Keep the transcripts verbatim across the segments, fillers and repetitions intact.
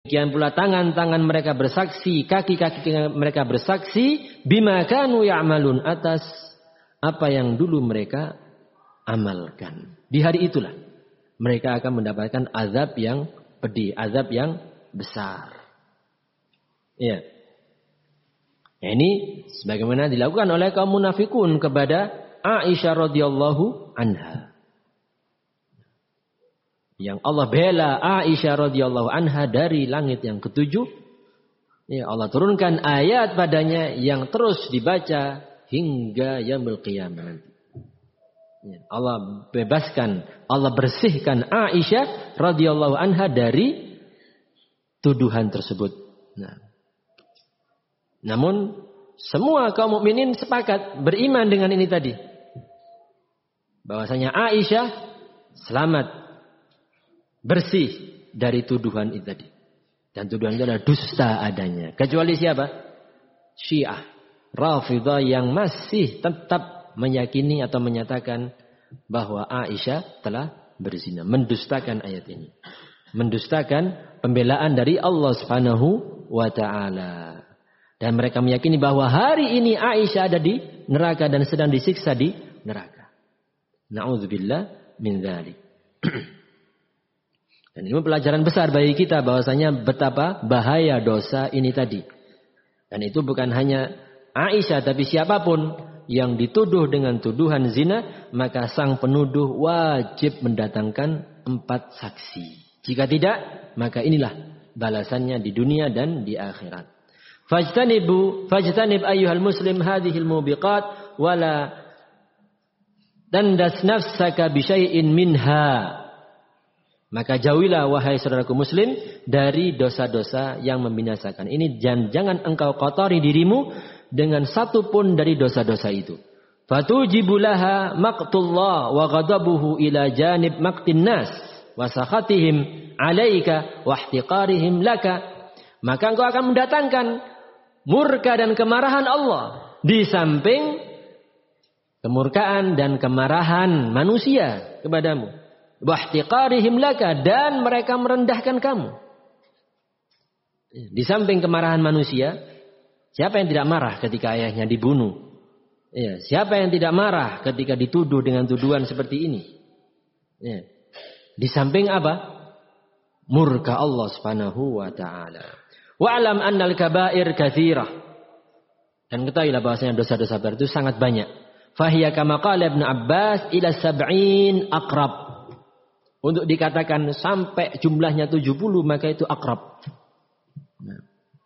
Demikian pula tangan-tangan mereka bersaksi, kaki-kaki mereka bersaksi bima kanu ya'malun, atas apa yang dulu mereka amalkan. Di hari itulah mereka akan mendapatkan azab yang pedih, azab yang besar. Ya. Nah, ini sebagaimana dilakukan oleh kaum munafikun kepada Aisyah radhiyallahu anha. Yang Allah bela Aisyah radhiyallahu anha dari langit yang ketujuh. Ya, Allah turunkan ayat padanya yang terus dibaca hingga yaumul qiyamah. Ya, Allah bebaskan, Allah bersihkan Aisyah radhiyallahu anha dari tuduhan tersebut. Nah, namun semua kaum mukminin sepakat beriman dengan ini tadi, bahwasanya Aisyah selamat, bersih dari tuduhan itu tadi. Dan tuduhan itu adalah dusta adanya. Kecuali siapa? Syiah, Rafidah yang masih tetap meyakini atau menyatakan bahwa Aisyah telah berzina. Mendustakan ayat ini. Mendustakan pembelaan dari Allah Subhanahu wa ta'ala. Dan mereka meyakini bahwa hari ini Aisyah ada di neraka dan sedang disiksa di neraka. Na'udzubillah min dzalik. Dan ini pelajaran besar bagi kita bahwasanya betapa bahaya dosa ini tadi. Dan itu bukan hanya Aisyah, tapi siapapun yang dituduh dengan tuduhan zina, maka sang penuduh wajib mendatangkan empat saksi. Jika tidak, maka inilah balasannya di dunia dan di akhirat. Fajtanibu fajtanib ayyuhal muslim hadhil mubiqat wala tandas nafsaka bi syai'in minha. Maka jauhilah wahai saudaraku muslim dari dosa-dosa yang membinasakan. Ini jangan, jangan engkau kotori dirimu dengan satu pun dari dosa-dosa itu. Fatujibulaha maqtullah wa ghadabuhu ila janib maqtin nas wa sakhatihim alaika wa ihtiqarihim laka. Maka engkau akan mendatangkan murka dan kemarahan Allah di samping kemurkaan dan kemarahan manusia kepadamu. Wahtiqarihim laka, dan mereka merendahkan kamu. Di samping kemarahan manusia, siapa yang tidak marah ketika ayahnya dibunuh? Ya, siapa yang tidak marah ketika dituduh dengan tuduhan seperti ini? Ya. Di samping apa? Murka Allah Subhanahu wa taala. Wa'lam annal kaba'ir katsirah. Dan ketahuilah bahwasanya dosa-dosa besar itu sangat banyak. Fahiya kama qala Ibnu Abbas ila sab'in aqrab. Untuk dikatakan sampai jumlahnya tujuh puluh, maka itu akrab. Nah.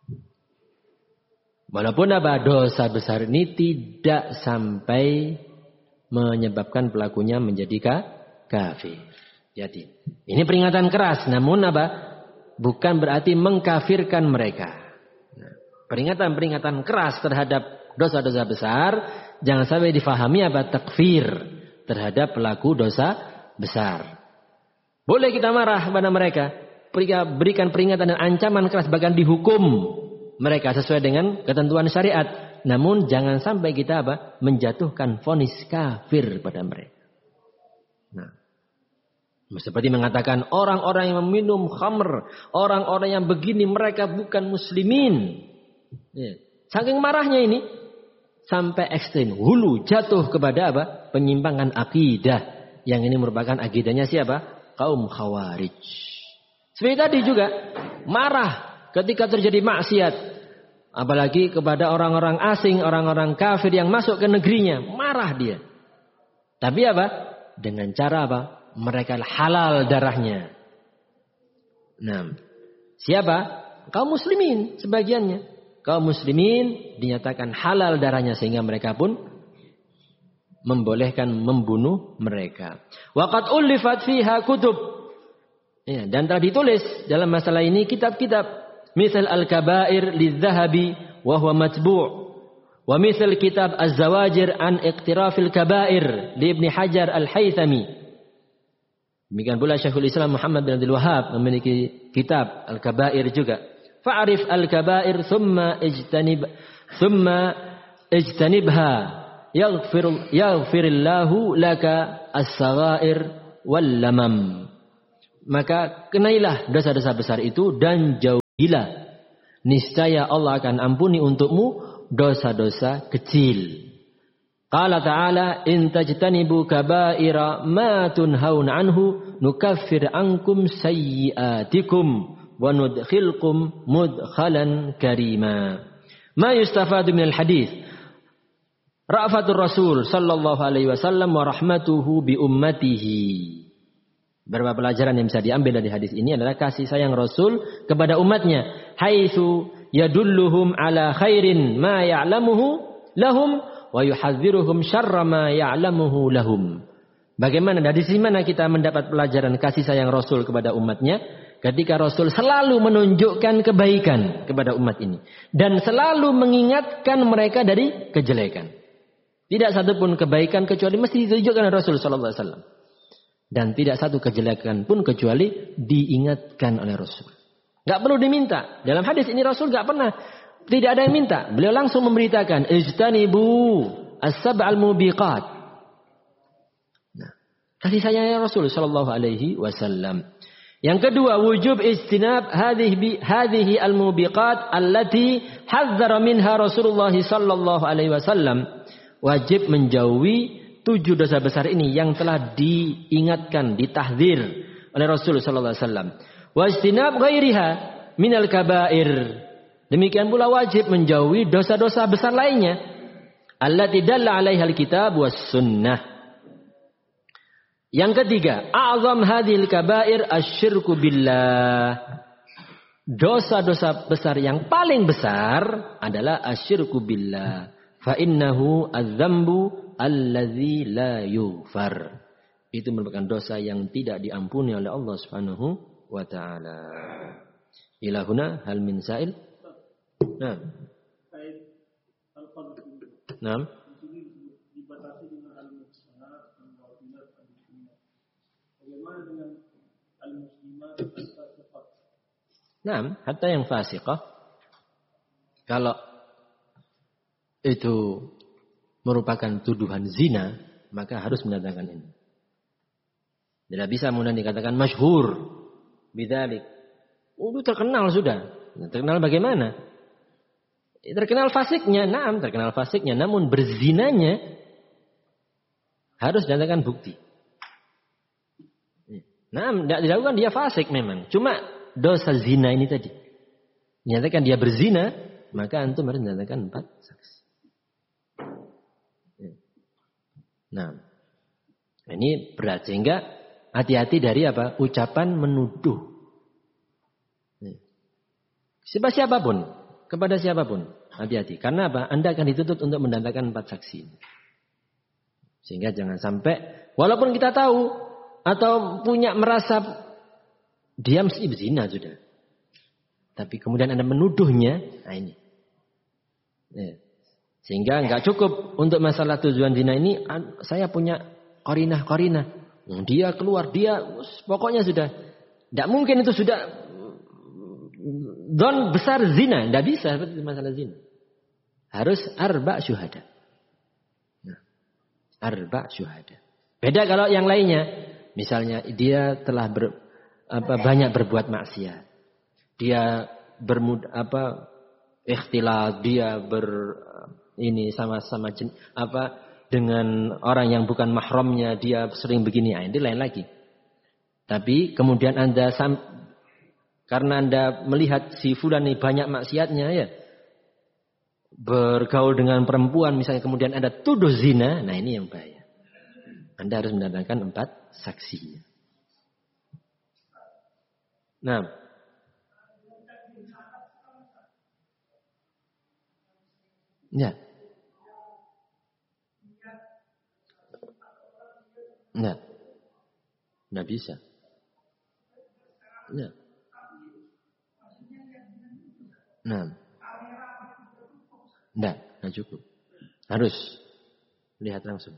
Walaupun apa? Dosa besar ini tidak sampai menyebabkan pelakunya menjadi kafir. Jadi, ini peringatan keras. Namun apa? Bukan berarti mengkafirkan mereka. Nah, peringatan-peringatan keras terhadap dosa-dosa besar. Jangan sampai difahami apa? Takfir terhadap pelaku dosa besar. Boleh kita marah kepada mereka, berikan peringatan dan ancaman keras, bahkan dihukum mereka sesuai dengan ketentuan syariat. Namun jangan sampai kita apa? Menjatuhkan vonis kafir pada mereka. Nah, seperti mengatakan orang-orang yang meminum khamr, orang-orang yang begini mereka bukan muslimin. Ya. Saking marahnya ini sampai ekstrim, hulu jatuh kepada apa? Penyimpangan akidah. Yang ini merupakan akidahnya siapa? Kaum Khawarij. Seperti tadi juga marah ketika terjadi maksiat, apalagi kepada orang-orang asing, orang-orang kafir yang masuk ke negerinya, marah dia. Tapi apa? Dengan cara apa? Mereka halal darahnya. Nah, siapa? Kaum muslimin sebagiannya. Kaum muslimin dinyatakan halal darahnya sehingga mereka pun membolehkan membunuh mereka. Waqad ulifat fiha kutub. Ya, dan telah ditulis dalam masalah ini kitab-kitab. Misal al-kabair lidzahabi wa huwa matbu'. Wa misal kitab az-zawajir an iqtirafil kabair li Ibnu Hajar al-Haythami. Demikian pula Syekhul Islam Muhammad bin Abdul Wahhab memiliki kitab al-kabair juga. Fa'rif al-kabair thumma ijtanib thumma ijtanibha. Yaghfir yaghfirillahu laka as-saghair wal lamam. Maka kenailah dosa-dosa besar itu dan jauh Ketahuilah, niscaya Allah akan ampuni untukmu dosa-dosa kecil. Qala ta'ala in tajtanibu kaba'ira ma tunhauna anhu nukaffir ankum sayyi'atikum wa nudkhilkum mudkhalan karima. Ma yustafadu minal hadis ra'fatur Rasul sallallahu alaihi wasallam wa rahmatuhu bi ummatihi. Beberapa pelajaran yang bisa diambil dari hadis ini adalah kasih sayang Rasul kepada umatnya. Haitsu yadulluhum ala khairin ma ya'lamuhu lahum wa yuhadziruhum syarra ma ya'lamuhu lahum. Bagaimana, dari sisi mana kita mendapat pelajaran kasih sayang Rasul kepada umatnya? Ketika Rasul selalu menunjukkan kebaikan kepada umat ini. Dan selalu mengingatkan mereka dari kejelekan. Tidak satupun kebaikan kecuali mesti ditunjukkan oleh Rasul sallallahu alaihi wasallam. Dan tidak satu kejelekan pun kecuali diingatkan oleh Rasul. Gak perlu diminta. Dalam hadis ini Rasul gak pernah, tidak ada yang minta. Beliau langsung memberitakan, ijtanibu as-sab'al mubiqat. Nah, kasih sayangnya Rasul sallallahu alaihi wasallam. Yang kedua, wujub ijtinab hadhihi hadhihi al-mubiqat allati hadzara minha Rasulullah sallallahu alaihi wasallam. Wajib menjauhi tujuh dosa besar ini yang telah diingatkan, ditahdzir oleh Rasul sallallahu alaihi wasallam. Wa ijtinab ghairiha minal kabair. Demikian pula wajib menjauhi dosa-dosa besar lainnya allati dalla 'alaiha al-kitab was sunnah. Yang ketiga, a'zam hadhil kabair asyirku billah. Dosa-dosa besar yang paling besar adalah asyirku billah. Fa innahu adz-dzambu allazi la yughfar. Itu merupakan dosa yang tidak diampuni oleh Allah Subhanahu wa taala. Ila huna hal min sa'il? Nah. Naam. Naam, hatta yang fasiqah kalau itu merupakan tuduhan zina, maka harus mendatangkan ini. Tidak bisa kemudian dikatakan masyhur bidzalik. Udah terkenal sudah. Terkenal bagaimana? Terkenal fasiknya, naam, terkenal fasiknya, namun berzinanya harus datangkan bukti. Naam, tidak dilakukan dia fasik memang. Cuma dosa zina ini tadi. Nyatakan dia berzina, maka antum harus mendatangkan empat saksi. Nah, ini berat sehingga hati-hati dari apa? Ucapan menuduh. Siapa siapapun, kepada siapapun, hati-hati. Karena apa? Anda akan dituntut untuk mendatangkan empat saksi. Sehingga jangan sampai, walaupun kita tahu atau punya merasa dia mesti berzina sudah, tapi kemudian Anda menuduhnya, nah ini. Sehingga nggak cukup untuk masalah tujuan zina ini. Saya punya qarinah-qarinah. Dia keluar, dia pokoknya sudah. Tidak mungkin itu sudah don besar zina. Tidak bisa seperti masalah zina. Harus arba syuhada. Nah, arba syuhada. Beda kalau yang lainnya. Misalnya dia telah ber, apa, banyak berbuat maksiat. Dia bermud apa ikhtilat, dia ber ini sama-sama apa dengan orang yang bukan mahramnya, dia sering begini, ah, ini lain lagi. Tapi kemudian Anda karena Anda melihat si fulan ini banyak maksiatnya ya, bergaul dengan perempuan misalnya, kemudian Anda tuduh zina, nah ini yang bahaya. Anda harus mendatangkan empat saksinya. Nah, ya. Nah. Nggak bisa. Ya. Nah. Nggak, nggak cukup. Harus lihat langsung.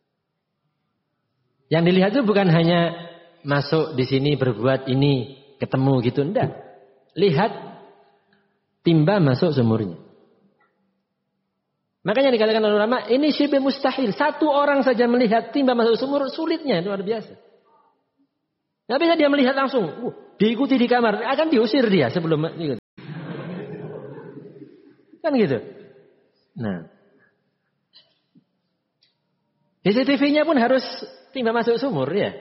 Yang dilihat itu bukan hanya masuk di sini berbuat ini, ketemu gitu, enggak. Lihat timba masuk sumurnya. Makanya dikatakan oleh ulama, ini syibh mustahil. Satu orang saja melihat timba masuk sumur, sulitnya, luar biasa. Nggak bisa dia melihat langsung. Uh, diikuti di kamar, akan diusir dia sebelum Kan gitu. Nah. C C T V-nya pun harus timba masuk sumur ya.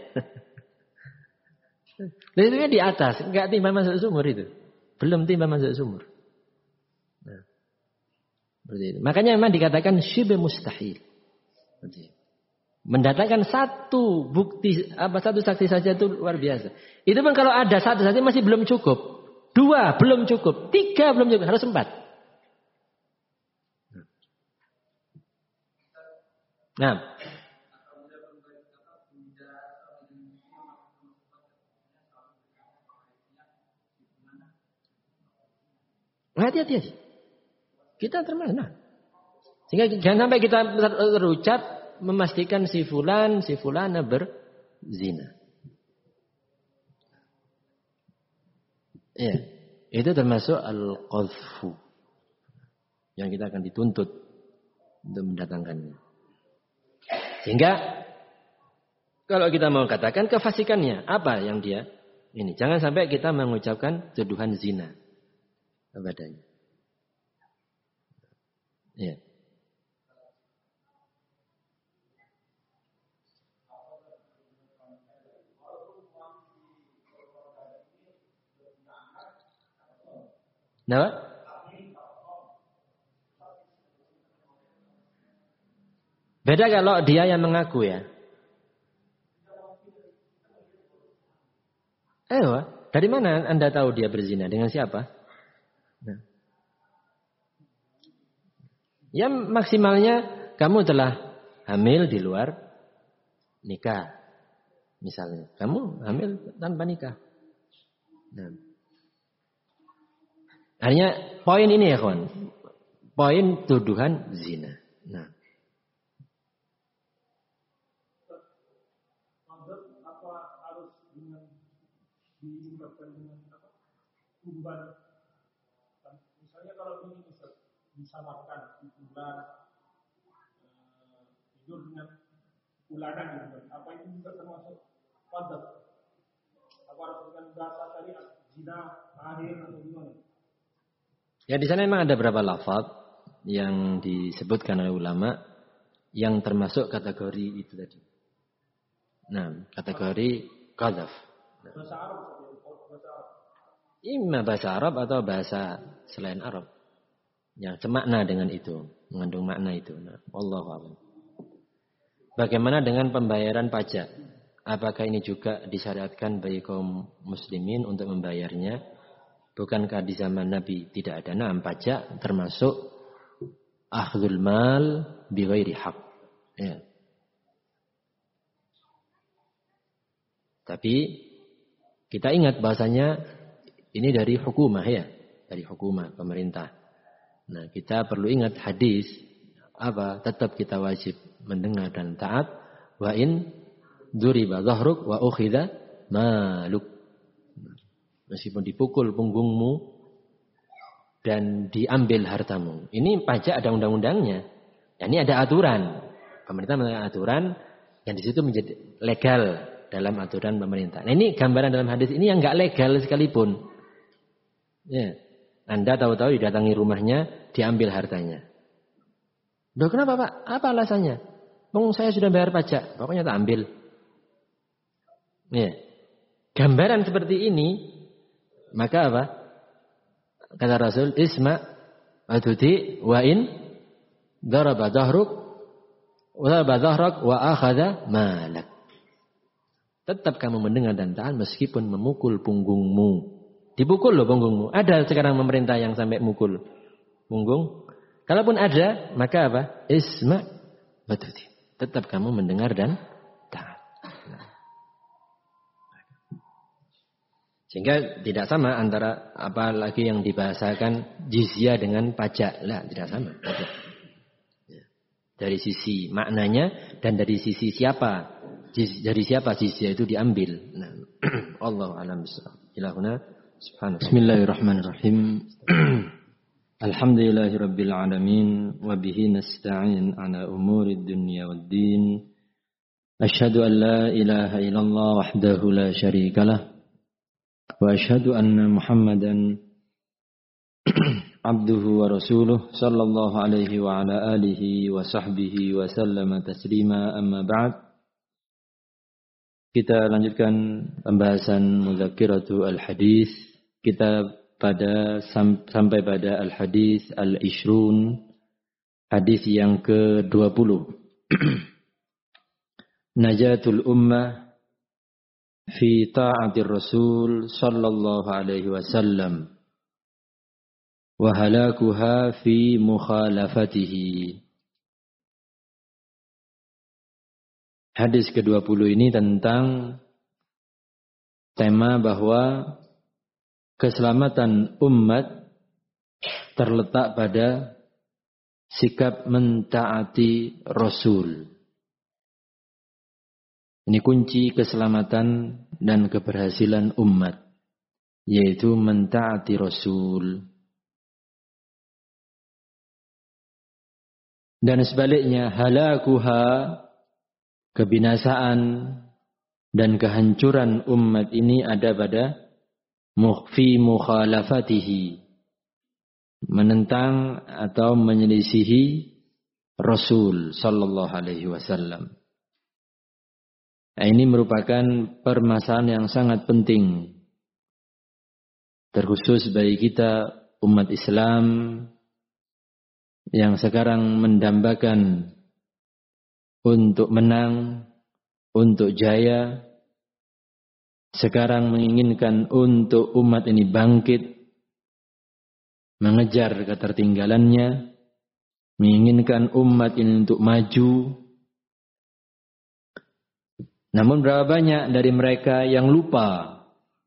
C C T V-nya di atas, enggak timba masuk sumur itu. Belum timba masuk sumur. Nah. Seperti itu. Makanya memang dikatakan syibh mustahil. Seperti itu. Mendatangkan satu bukti, apa satu saksi saja itu luar biasa. Itu pun kalau ada satu saja masih belum cukup. Dua belum cukup. Tiga belum cukup. Harus empat. Nah. Hati-hati. Kita termana. Sehingga jangan sampai kita terucap memastikan si fulan, si fulana berzina. Ya, itu termasuk al-qadhfu yang kita akan dituntut untuk mendatangkannya. Sehingga kalau kita mau katakan kefasikannya apa yang dia ini, jangan sampai kita mengucapkan tuduhan zina kepadanya. Ya. Nah, beda kalau dia yang mengaku ya. Eh, dari mana Anda tahu dia berzina? Dengan siapa? Nah. Ya maksimalnya kamu telah hamil di luar nikah. Misalnya, kamu hamil tanpa nikah. Nah. Artinya poin ini ya kawan. Poin tuduhan zina. Nah. Apa harus dengan diungkapkan dengan apa? Kumban. Misalnya kalau ini disamarkan kumban tidur dengan bulanan gitu. Apa itu juga termasuk qadar? Apa harus dengan bahasa syariat zina akhir atau gimana? Ya di sana memang ada beberapa lafaz yang disebutkan oleh ulama yang termasuk kategori itu tadi. Nah, kategori qadhaf. Nah. Bahasa Arab, bahasa Arab. Ima bahasa Arab atau bahasa selain Arab yang semakna dengan itu, mengandung makna itu. Nah, wallahu a'lam. Bagaimana dengan pembayaran pajak? Apakah ini juga disyariatkan bagi kaum muslimin untuk membayarnya? Bukankah di zaman Nabi tidak ada naam pajak termasuk akhdul mal bi ghairi haq. Ya. Tapi kita ingat bahasanya ini dari hukumah ya, dari hukumah pemerintah. Nah, kita perlu ingat hadis apa? Tetap kita wajib mendengar dan taat. Wa in duriba dhahruk wa ukhidha maluk. Meskipun dipukul punggungmu dan diambil hartamu. Ini pajak ada undang-undangnya. Ya, ini ada aturan. Pemerintah menetapkan aturan yang di situ menjadi legal dalam aturan pemerintah. Nah, ini gambaran dalam hadis ini yang enggak legal sekalipun. Ya. Anda tahu-tahu didatangi rumahnya, diambil hartanya. Loh, kenapa Pak? Apa alasannya? Bang, saya sudah bayar pajak, pokoknya tak ambil. Ya. Gambaran seperti ini, maka apa? Kata Rasul, isma wa tuti wa in daraba dhahruk wa daraba dhahrak wa akhadha malak. Tetap kamu mendengar dan taat meskipun memukul punggungmu. Dipukul loh punggungmu. Ada sekarang pemerintah yang sampai mukul punggung. Kalaupun ada, maka apa? Isma wa tuti. Tetap kamu mendengar dan taat. Sehingga tidak sama antara apalagi yang dibahasakan jizyah dengan pajak. Lah, tidak sama. Dari sisi maknanya dan dari sisi siapa. Dari siapa jizyah itu diambil. Nah, Allahu a'lam bishawab. Ilahuna subhanahu. Bismillahirrahmanirrahim. Alhamdulillahirabbil alamin wa bihi nasta'in ala umurid dunya waddin. Asyhadu an la ilaha illallah wahdahu la syarikalah. Wa asyhadu anna Muhammadan عبده ورسوله صلى الله عليه وعلى آله وصحبه وسلم تسليما أما بعد. Kita lanjutkan pembahasan Mudzakiratu al-Hadis. Kita pada sampai pada al-Hadis al-Ishrun, hadis yang ke dua puluh. Najatul ummah fi ta'atir Rasul sallallahu alaihi wasallam wa halakuha fi mukhalafatihi. Hadis ke dua puluh ini tentang tema bahwa keselamatan umat terletak pada sikap mentaati Rasul. Ini kunci keselamatan dan keberhasilan umat, yaitu mentaati Rasul. Dan sebaliknya, halakuha, kebinasaan dan kehancuran umat ini ada pada fi mukhalafatihi, menentang atau menyelisihi Rasul sallallahu alaihi wasallam. Nah, ini merupakan permasalahan yang sangat penting, terkhusus bagi kita umat Islam yang sekarang mendambakan untuk menang, untuk jaya, sekarang menginginkan untuk umat ini bangkit, mengejar ketertinggalannya, menginginkan umat ini untuk maju. Namun berapa banyak dari mereka yang lupa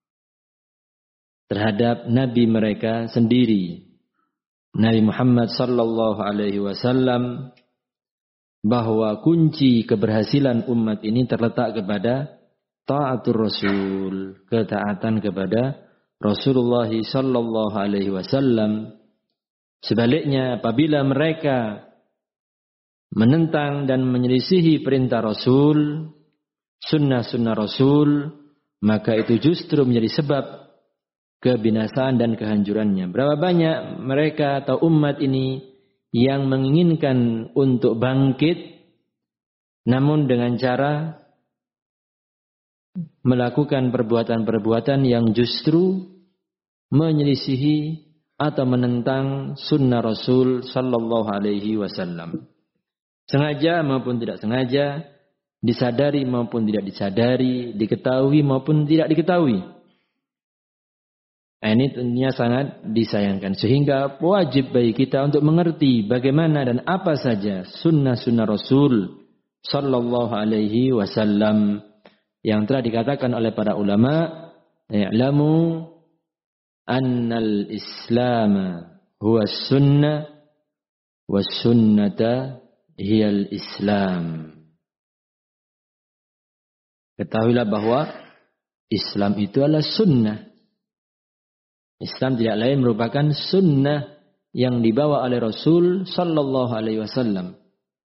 terhadap Nabi mereka sendiri, Nabi Muhammad sallallahu alaihi wasallam, bahwa kunci keberhasilan umat ini terletak kepada taatur Rasul, ketaatan kepada Rasulullah sallallahu alaihi wasallam. Sebaliknya, apabila mereka menentang dan menyelisihi perintah Rasul, sunnah-sunnah Rasul, maka itu justru menjadi sebab kebinasaan dan kehancurannya. Berapa banyak mereka atau umat ini yang menginginkan untuk bangkit, namun dengan cara melakukan perbuatan-perbuatan yang justru menyelisihi atau menentang sunnah Rasul sallallahu alaihi wasallam. Sengaja maupun tidak sengaja, disadari maupun tidak disadari, diketahui maupun tidak diketahui. Ini tentunya sangat disayangkan, sehingga wajib bagi kita untuk mengerti bagaimana dan apa saja sunnah-sunnah Rasul sallallahu alaihi wasallam yang telah dikatakan oleh para ulama, "I'lamu annal Islam huwa sunnah was sunnata hiyal Islam." Ketahuilah bahwa Islam itu adalah sunnah. Islam tidak lain merupakan sunnah yang dibawa oleh Rasul sallallahu alaihi wasallam.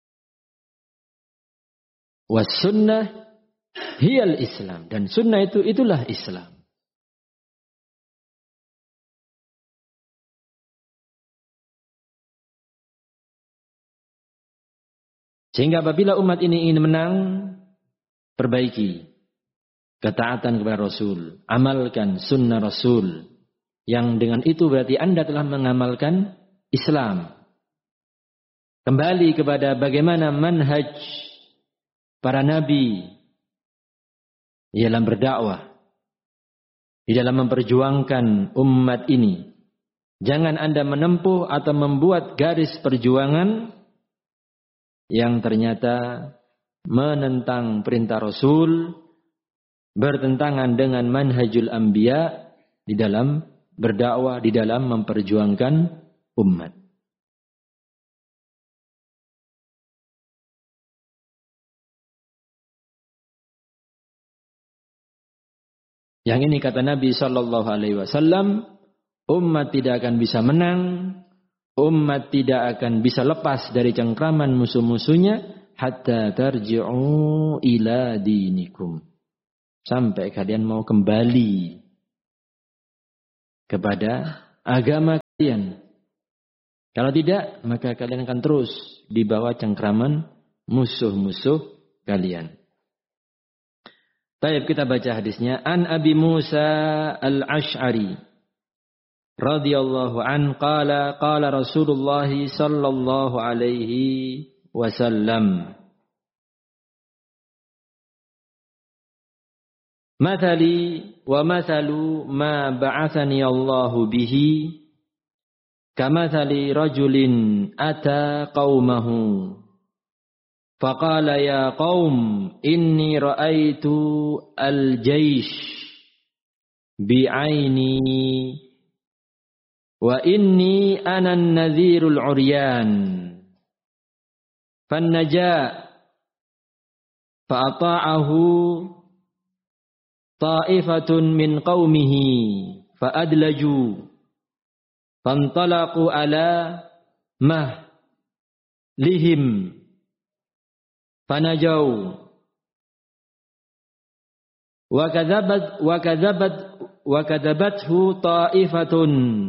Was sunnah hiyal Islam, dan sunnah itu itulah Islam. Sehingga apabila umat ini ingin menang, perbaiki ketaatan kepada Rasul, amalkan sunnah Rasul. Yang dengan itu berarti Anda telah mengamalkan Islam. Kembali kepada bagaimana manhaj para nabi di dalam berdakwah, di dalam memperjuangkan umat ini. Jangan Anda menempuh atau membuat garis perjuangan yang ternyata menentang perintah Rasul, bertentangan dengan manhajul anbiya di dalam berdakwah, di dalam memperjuangkan umat. Yang ini kata Nabi sallallahu alaihi wasallam, umat tidak akan bisa menang, umat tidak akan bisa lepas dari cengkraman musuh-musuhnya hatta tarji'u ila dinikum. Sampai kalian mau kembali kepada agama kalian. Kalau tidak, maka kalian akan terus di bawah cengkraman musuh-musuh kalian. Baik, kita baca hadisnya. An Abi Musa al-Ash'ari radhiyallahu an qala qala Rasulullah sallallahu alaihi wasallam. Mathali wa mathalu ma ba'athani Allahu bihi kamathali rajulin ata qaumahu faqala ya qaum inni ra'aitu al-jaysh bi'aini wa inni ana an-nadhirul 'uryan fannaja fa'ata'ahu ta'ifatun min qaumihi fa'adlaju fantalaqu ala mahlihim fanajau wa kadzabat wa kadzabat wa kadzabathu ta'ifatun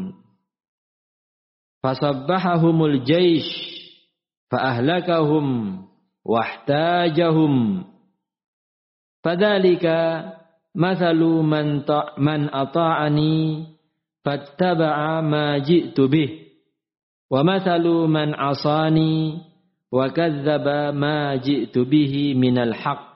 fasabbahahumul jaysh faahlakahum wahtajahum fadzalika mathalu man ta man ata'ani fattaba'a ma ji'tu bih wa mathalu man asani wa kadzdzaba ma ji'tu bihi minal haqq.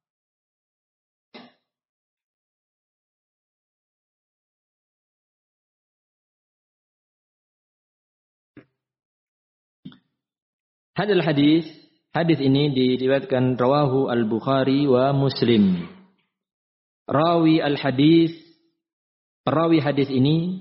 Hadal hadis, hadis ini diriwayatkan rawahu al-Bukhari wa Muslim. Rawi al-hadis, perawi hadis ini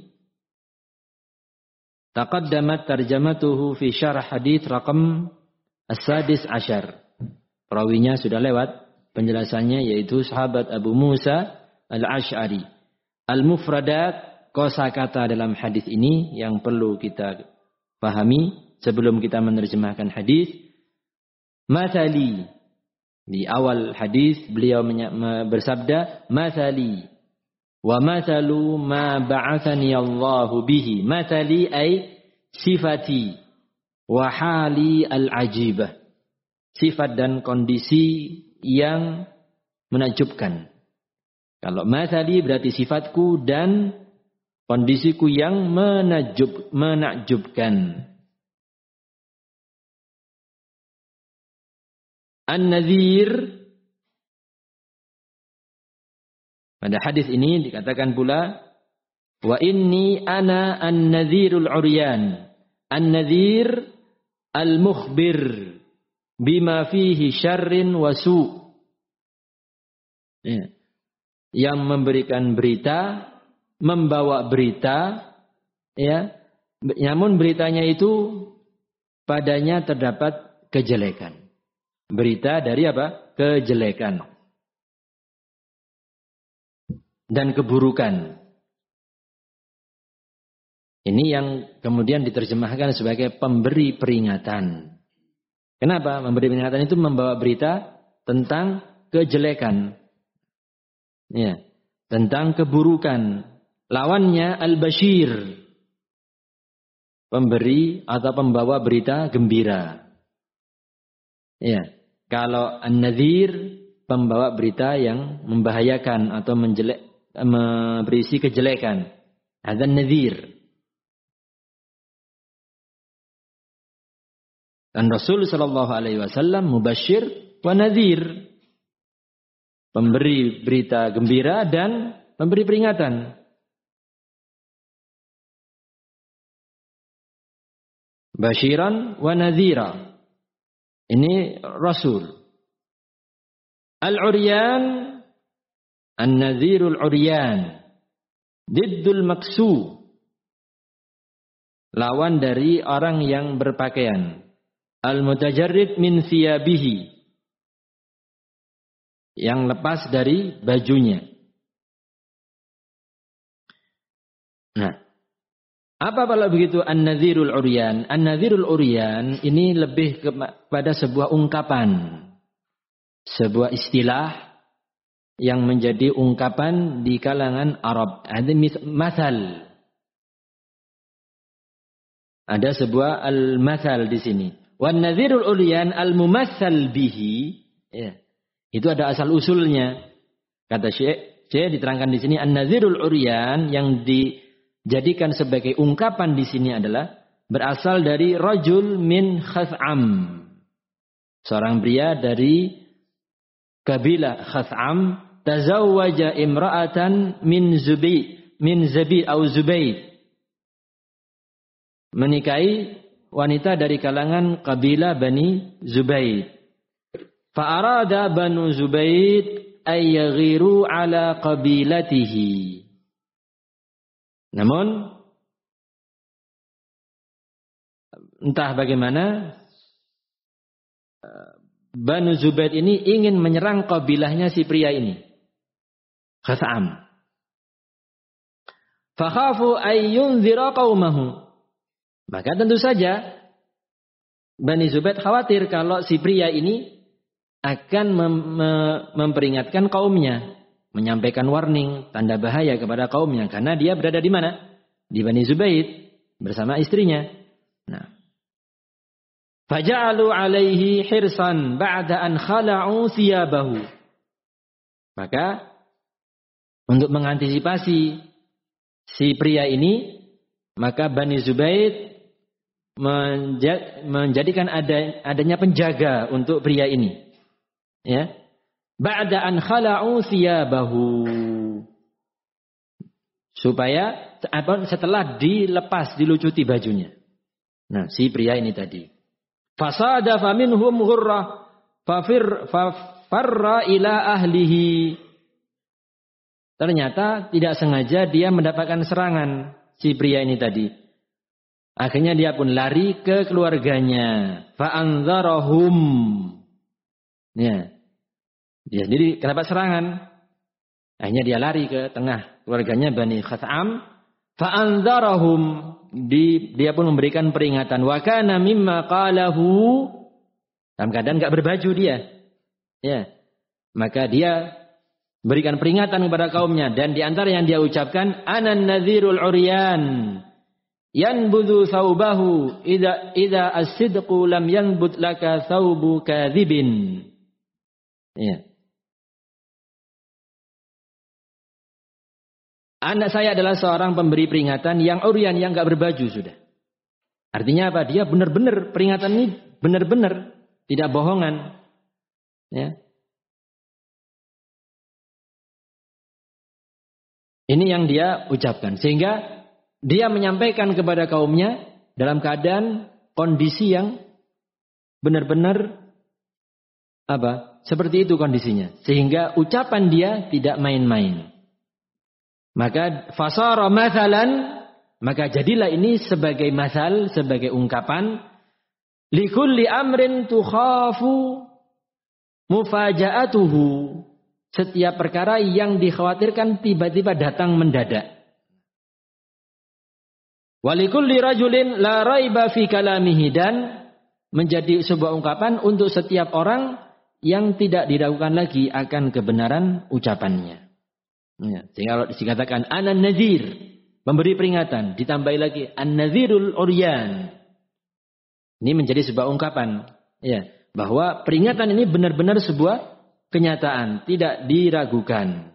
taqaddamat tarjamatuhu fi syarh hadis raqam as-sadis asyar. Perawinya sudah lewat penjelasannya, yaitu sahabat Abu Musa al-Ash'ari. Al-mufradat, kosakata dalam hadis ini yang perlu kita pahami sebelum kita menerjemahkan hadis. Mathali, di awal hadis beliau bersabda mathali wa mathalu ma ba'athani Allahu bihi. Mathali ay sifati wa hali al-ajibah. Sifat dan kondisi yang menakjubkan. Kalau mathali berarti sifatku dan kondisiku yang menakjub, menakjubkan. An-nadhir, pada hadis ini dikatakan pula wa inni ana an-nadhirul 'uryan. An-nadhir al-mukhbir bima fihi syarrin wa su'. Ya. Yang memberikan berita, membawa berita, ya. Namun beritanya itu padanya terdapat kejelekan. Berita dari apa? Kejelekan dan keburukan. Ini yang kemudian diterjemahkan sebagai pemberi peringatan. Kenapa? Memberi peringatan itu membawa berita tentang kejelekan. Ya, tentang keburukan. Lawannya al-bashir, pemberi atau pembawa berita gembira. Ya. Kalau an-nadhir, pembawa berita yang membahayakan atau menjelek, berisi kejelekan. Ada an-nadhir. Dan Rasul sallallahu alaihi wasallam mubashir wa nadhir. Pemberi berita gembira dan memberi peringatan. Bashiran wa nadhira. Ini Rasul. Al-uryan, an-nadhirul uryan, diddul maksu, lawan dari orang yang berpakaian. Al-mutajarrid min thiyabihi, yang lepas dari bajunya. Nah, apa kalau begitu an-nadhirul uryan? An-nadhirul uryan ini lebih kepada sebuah ungkapan. Sebuah istilah yang menjadi ungkapan di kalangan Arab. Ada mathal. Ada sebuah al-mathal di sini. Wan nadhirul ulyan al-mumathal bihi. Ya. Itu ada asal usulnya. Kata Syekh, Syekh diterangkan di sini an-nadhirul ulyan yang dijadikan sebagai ungkapan di sini adalah berasal dari rajul min Khath'am. Seorang pria dari kabilah Khath'am tazawwaja imra'atan min Zubi min Zabi au Zubaid. Menikahi wanita dari kalangan kabilah Bani Zubaid. Fa'arada Banu Zubaid ay yaghiru ala qabilatihi. Namun entah bagaimana Banu Zubaid ini ingin menyerang kabilahnya si pria ini. Khath'am. Fakhafu ay yunzira qaumahu. Maka tentu saja Bani Zubaid khawatir kalau si pria ini akan mem- mem- memperingatkan kaumnya, menyampaikan warning, tanda bahaya kepada kaumnya karena dia berada di mana? Di Bani Zubaid bersama istrinya. Nah, faja'alu alaihi hirsan ba'da an khala'u thiyabahu. Maka untuk mengantisipasi si pria ini, maka Bani Zubaid menjadikan ada, adanya penjaga untuk pria ini. Ya. Ba'da an khala'u thiyabahu. Supaya setelah dilepas, dilucuti bajunya. Nah, si pria ini tadi. Fasada faminhum ghurrah fafir fafarra ila ahlihi. Ternyata tidak sengaja dia mendapatkan serangan si pria ini tadi. Akhirnya dia pun lari ke keluarganya. Fa'anzarahum. Ya. Dia sendiri kenapa serangan? Akhirnya dia lari ke tengah keluarganya Bani Khath'am. Fa'anzarahum. Di, dia pun memberikan peringatan. Wa kana mimma qalahu. Dalam keadaan enggak berbaju dia. Ya. Maka dia berikan peringatan kepada kaumnya. Dan di antara yang dia ucapkan. Anan nadhirul uryan. Yanbudhu thawbahu idza idza as-sidqu lam yanbud laka thawbu kadhibin. Ya. Anak saya adalah seorang pemberi peringatan yang uryan, yang enggak berbaju sudah. Artinya apa? Dia benar-benar peringatan ini benar-benar, tidak bohongan. Ya. Ini yang dia ucapkan sehingga dia menyampaikan kepada kaumnya dalam keadaan kondisi yang benar-benar apa? Seperti itu kondisinya. Sehingga ucapan dia tidak main-main. Maka fasara mathalan, maka jadilah ini sebagai mathal, sebagai ungkapan likulli amrin tukhafu mufaja'atuhu. Setiap perkara yang dikhawatirkan tiba-tiba datang mendadak. Walikulli rajulin la raiba fi kalamihi, dan menjadi sebuah ungkapan untuk setiap orang yang tidak diragukan lagi akan kebenaran ucapannya. Ya, sehingga dikatakan anan nadhir, memberi peringatan, ditambahi lagi an-nadhirul uryan. Ini menjadi sebuah ungkapan, ya, bahwa peringatan ini benar-benar sebuah kenyataan, tidak diragukan.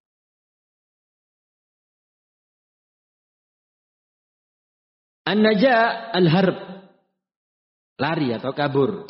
An-naja al-harb, lari atau kabur.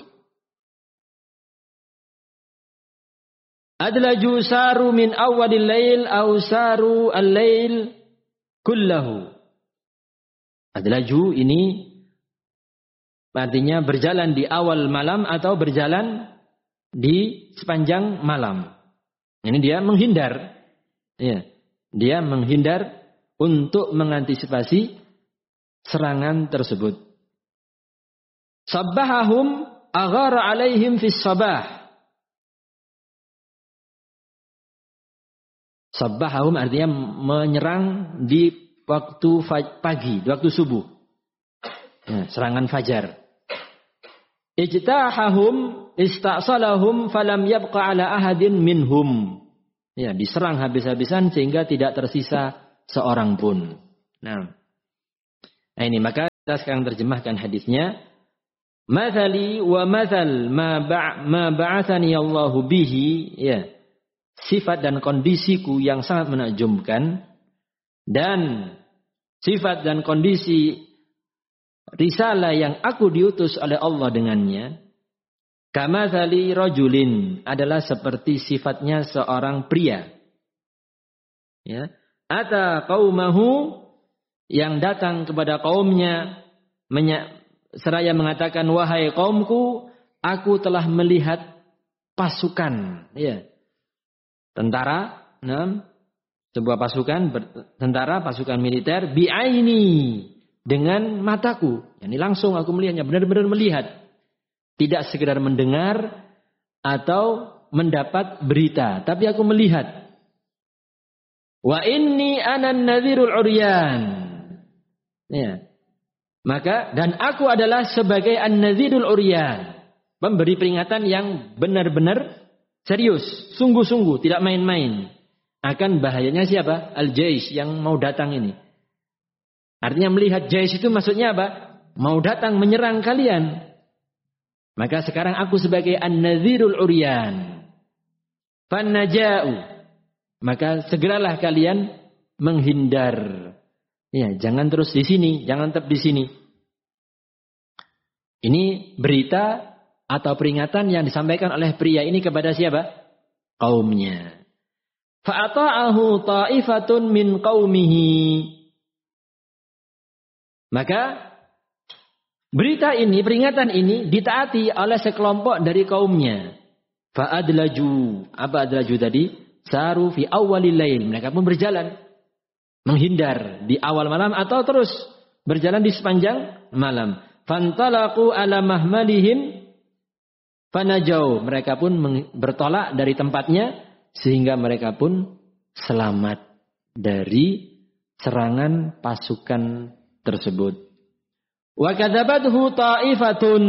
Adlaju saru min awalil lail au saru al-lail kullahu. Adlaju ini artinya berjalan di awal malam atau berjalan di sepanjang malam. Ini dia menghindar. Ya, dia menghindar untuk mengantisipasi serangan tersebut. Sabbahahum aghara alaihim fis sabah. Sabbahahum artinya menyerang di waktu pagi, di waktu subuh. Ya, serangan fajar. Ijtahahum ista'salahum falam yabqa ala ahadin minhum. Ya, diserang habis-habisan sehingga tidak tersisa seorang pun. Nah, nah ini maka Kita sekarang terjemahkan hadisnya. Mathali wa mathal ma ba' ma ba'athani Allahu bihi, ya. Sifat dan kondisiku yang sangat menakjubkan dan sifat dan kondisi risalah yang aku diutus oleh Allah dengannya. Kamathali rajulin adalah seperti sifatnya seorang pria. Ya. Ata qaumahu yang datang kepada kaumnya menya- seraya mengatakan, wahai kaumku, aku telah melihat pasukan, ya, tentara, nah, sebuah pasukan tentara, pasukan militer, bi'aini, dengan mataku. Yani langsung aku melihatnya, benar-benar melihat, tidak sekedar mendengar atau mendapat berita, tapi aku melihat. Wa inni anan nadhirul uryan, ya. Maka dan aku adalah sebagai an-nadhirul uryan, pemberi peringatan yang benar-benar serius, sungguh-sungguh, tidak main-main akan bahayanya siapa? Al-jais yang mau datang ini. Artinya melihat jais itu maksudnya apa? Mau datang menyerang kalian. Maka sekarang aku sebagai an-nadhirul uryan. Fannaja'u. Maka segeralah kalian menghindar. Ya, jangan terus di sini, jangan tetap di sini. Ini berita atau peringatan yang disampaikan oleh pria ini kepada siapa? Kaumnya. Fa'ata'ahu ta'ifatun min qaumihi. Maka berita ini, peringatan ini ditaati oleh sekelompok dari kaumnya. Fa'adlaju. Apa adlaju tadi? Saru fi awwalil lail. Mereka pun berjalan. Menghindar di awal malam atau terus berjalan di sepanjang malam. Fantalaqu ala mahmalihim fanajau. Mereka pun bertolak dari tempatnya sehingga mereka pun selamat dari serangan pasukan tersebut. Wa kadzabathu ta'ifatun.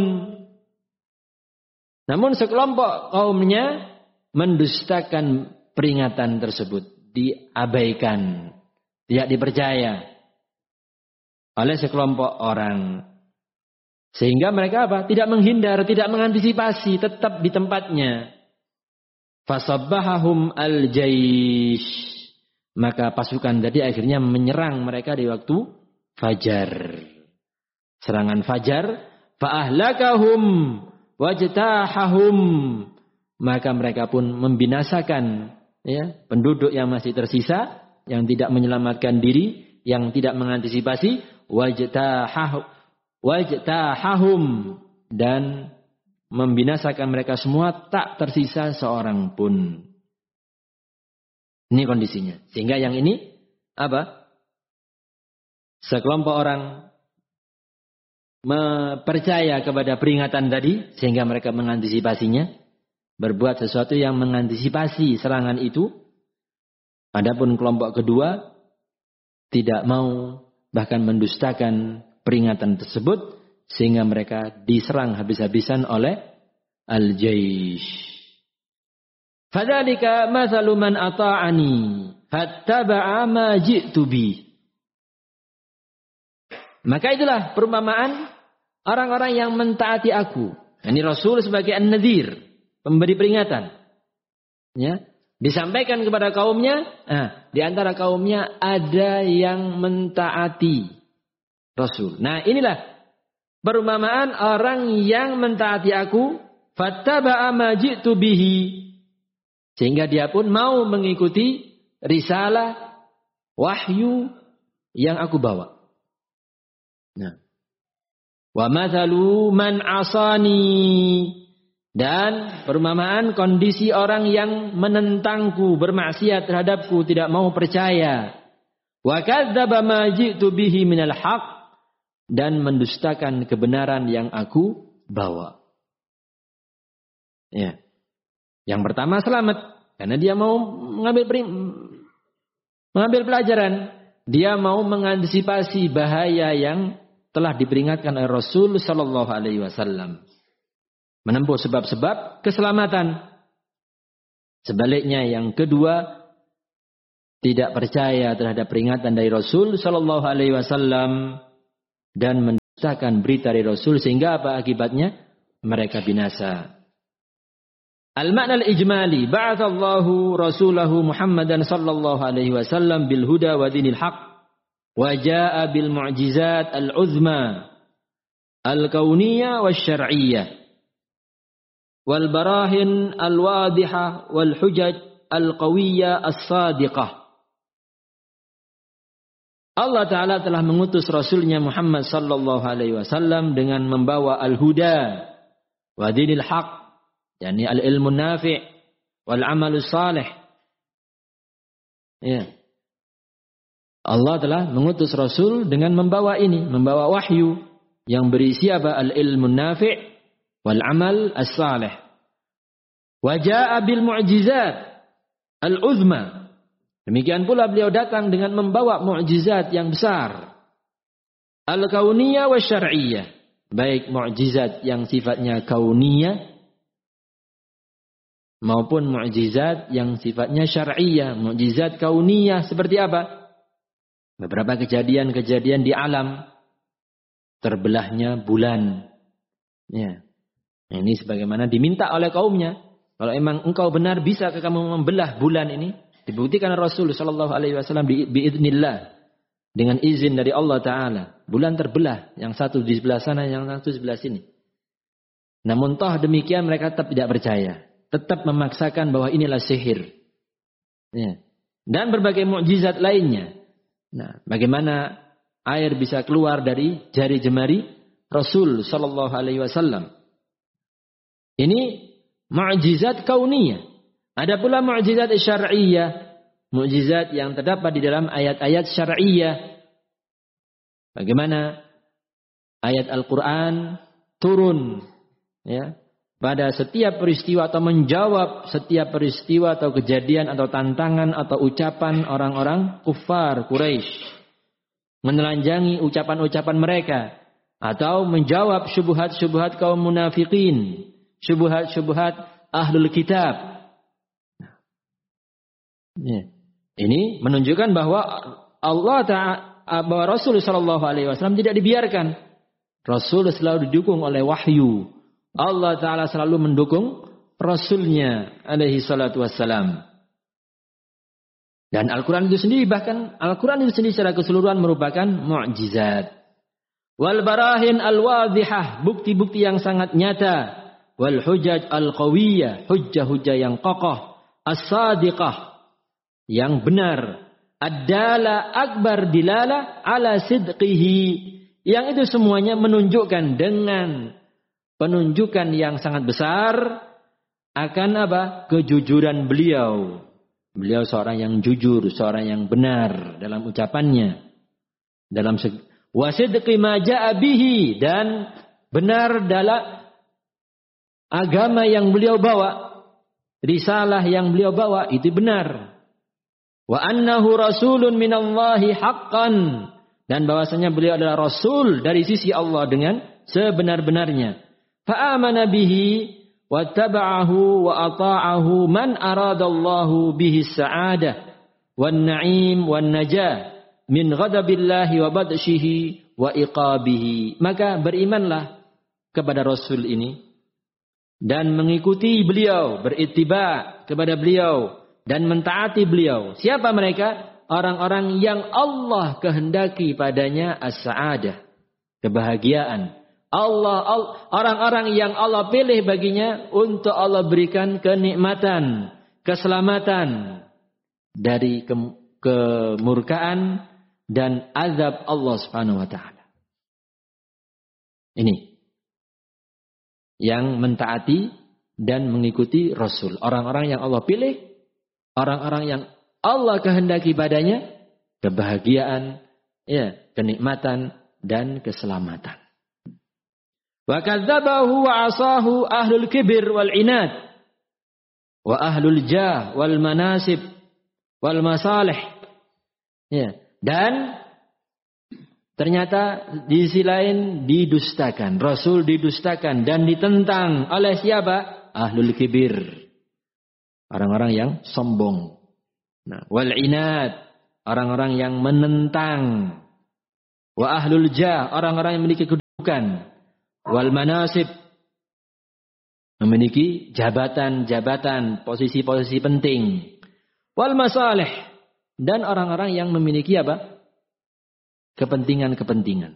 Namun sekelompok kaumnya mendustakan peringatan tersebut, diabaikan. Tidak dipercaya oleh sekelompok orang. Sehingga mereka apa? Tidak menghindar, tidak mengantisipasi, tetap di tempatnya. Fasabbahahum al-jaish. Maka pasukan tadi akhirnya menyerang mereka di waktu fajar. Serangan fajar. Fa'ahlakahum wajtahahum. Maka mereka pun membinasakan, ya, penduduk yang masih tersisa, yang tidak menyelamatkan diri, yang tidak mengantisipasi, wajtahahu wajtahahum, dan membinasakan mereka semua, tak tersisa seorang pun. Ini kondisinya. Sehingga yang ini apa? Sekelompok orang percaya kepada peringatan tadi sehingga mereka mengantisipasinya, berbuat sesuatu yang mengantisipasi serangan itu. Adapun kelompok kedua tidak mau, bahkan mendustakan peringatan tersebut sehingga mereka diserang habis-habisan oleh al-jaish. Fadzalika mathalu man ata'ani fattaba'a ma ji'tu bi. Maka itulah perumpamaan orang-orang yang mentaati aku. Ini Rasul sebagai an-nadhir, pemberi peringatan. Ya. Disampaikan kepada kaumnya, nah, di antara kaumnya ada yang mentaati Rasul. Nah, inilah perumpamaan orang yang mentaati aku, fattaba'a ma ji'tu bihi. Sehingga dia pun mau mengikuti risalah wahyu yang aku bawa. Nah, wa mathalu man asani. Dan perumpamaan kondisi orang yang menentangku, bermaksiat terhadapku, tidak mau percaya. Wa kadzdzaba ma ji'tu bihi minal haqq, dan mendustakan kebenaran yang aku bawa. Ya. Yang pertama selamat karena dia mau mengambil mengambil pelajaran, dia mau mengantisipasi bahaya yang telah diperingatkan oleh Rasul sallallahu alaihi wasallam. Menempuh sebab-sebab keselamatan. Sebaliknya yang kedua, tidak percaya terhadap peringatan dari Rasul sallallahu alaihi wasallam dan mendustakan berita dari Rasul sehingga apa akibatnya? Mereka binasa. Al-makna al-ijmali, ba'athallahu rasulahu Muhammadan sallallahu alaihi wasallam bil huda wa dinil haq wa jaa'a bil mu'jizat al-uzma al-kauniyah wasyar'iyyah wal barahin al-wadihah wal hujaj al-qawiyyah as-sadiqah. Allah Ta'ala telah mengutus Rasulnya Muhammad sallallahu alaihi wasallam dengan membawa al-huda wa dinil haq, yakni al-ilmu nafi' wal amalus salih. Ya. Allah telah mengutus Rasul dengan membawa ini, membawa wahyu yang berisi apa? Al-ilmu nafi' wal amal as-salih. Wa jaa'a bil mu'jizat al-uzma. Demikian pula beliau datang dengan membawa mukjizat yang besar. Al-kauniyah wa syar'iyyah. Baik mukjizat yang sifatnya kauniyah maupun mukjizat yang sifatnya syar'iyyah. Mukjizat kauniyah seperti apa? Beberapa kejadian-kejadian di alam. Terbelahnya bulan. Ya. Ini sebagaimana diminta oleh kaumnya. Kalau emang engkau benar, bisakah kamu membelah bulan ini? Dibuktikan Rasul sallallahu alaihi wasallam biidznillah, dengan izin dari Allah Ta'ala. Bulan terbelah, yang satu di sebelah sana, yang satu di sebelah sini. Namun toh demikian mereka tetap tidak percaya, tetap memaksakan bahwa inilah sihir. Ya. Dan berbagai mukjizat lainnya. Nah, bagaimana air bisa keluar dari jari jemari Rasul sallallahu alaihi wasallam? Ini mukjizat kauniyah. Ada pula mukjizat syar'iyyah, mukjizat yang terdapat di dalam ayat-ayat syar'iyyah. Bagaimana ayat Al-Qur'an turun ya pada setiap peristiwa atau menjawab setiap peristiwa atau kejadian atau tantangan atau ucapan orang-orang kufar Quraisy, menelanjangi ucapan-ucapan mereka atau menjawab syubhat-syubhat kaum munafikin, syubhat-syubhat ahlul kitab. Ya. Ini menunjukkan bahwa Allah Ta'ala, bahwa Rasul sallallahu alaihi wasallam tidak dibiarkan. Rasul selalu didukung oleh wahyu. Allah Ta'ala selalu mendukung Rasulnya alaihi salatu wassalam. Dan Al-Quran itu sendiri, bahkan Al-Quran itu sendiri secara keseluruhan merupakan mu'jizat. Wal barahin al-wadihah, bukti-bukti yang sangat nyata. Wal hujaj al-qawiyah, hujjah-hujjah yang kokoh. As-sadiqah, yang benar. Ad-dala akbar dilala ala sidqihi. Yang itu semuanya menunjukkan dengan penunjukan yang sangat besar akan apa? Kejujuran beliau. Beliau seorang yang jujur, seorang yang benar dalam ucapannya. Dalam wa sidqi ma ja'a bihi, dan benar dalam agama yang beliau bawa. Risalah yang beliau bawa itu benar. Wa annahu rasulun minallahi haqqan, dan bahwasanya beliau adalah rasul dari sisi Allah dengan sebenar-benarnya. Fa amana bihi wa taba'ahu wa ata'ahu man aradallahu bihi sa'adah wan na'im wan najah min ghadabillahi wa badshihi wa iqabihi. Maka berimanlah kepada rasul ini dan mengikuti beliau, berittiba kepada beliau dan mentaati beliau. Siapa mereka? Orang-orang yang Allah kehendaki padanya as-sa'adah, kebahagiaan. Allah, Allah, orang-orang yang Allah pilih baginya untuk Allah berikan kenikmatan, keselamatan dari ke, kemurkaan dan azab Allah Subhanahu wa taala. Ini yang mentaati dan mengikuti Rasul, orang-orang yang Allah pilih, orang-orang yang Allah kehendaki padanya kebahagiaan, ya, kenikmatan dan keselamatan. Wa kadzabahu wa asahu ahlul kibir wal inad wa ahlul jah wal manasib wal masalih. Ya, dan ternyata di sisi lain didustakan, Rasul didustakan dan ditentang oleh siapa? Ahlul kibir, orang-orang yang sombong. Nah, wal inad, orang-orang yang menentang. Wa ahlul jah, orang-orang yang memiliki wal manasib, memiliki jabatan-jabatan, posisi-posisi penting, wal masalih, dan orang-orang yang memiliki apa? Kepentingan-kepentingan.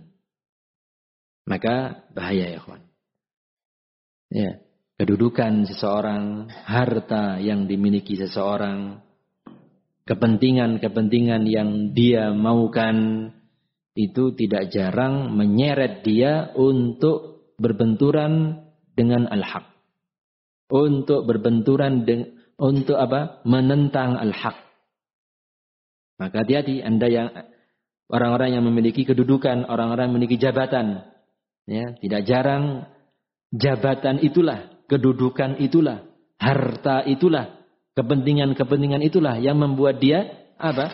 Maka bahaya ya kawan. Ya, kedudukan seseorang, harta yang dimiliki seseorang, kepentingan-kepentingan yang dia maukan, itu tidak jarang menyeret dia untuk berbenturan dengan al-haq. Untuk berbenturan dengan, untuk apa? Menentang al-haq. Maka hati-hati Anda yang orang-orang yang memiliki kedudukan, orang-orang yang memiliki jabatan, ya, tidak jarang jabatan itulah, kedudukan itulah, harta itulah, kepentingan-kepentingan itulah yang membuat dia apa?